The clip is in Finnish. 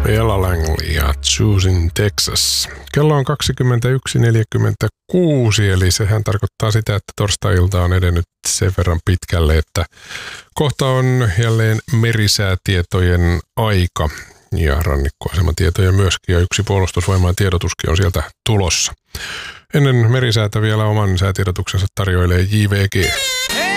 Ella Langley ja Choosing Texas. Kello on 21.46, eli sehän tarkoittaa sitä, että torstai-ilta on edennyt sen verran pitkälle, että kohta on jälleen merisäätietojen aika ja rannikkoaseman tietoja myöskin, ja yksi puolustusvoimaan tiedotuskin on sieltä tulossa. Ennen merisäätä vielä oman säätiedotuksensa tarjoilee JVG.